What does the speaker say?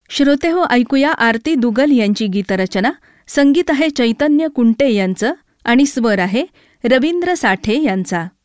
श्रोतेहो, ऐकूया आरती दुगल यांची गीतरचना. संगीत आहे चैतन्य कुंटे यांचं आणि स्वर आहे रवींद्र साठे यांचा.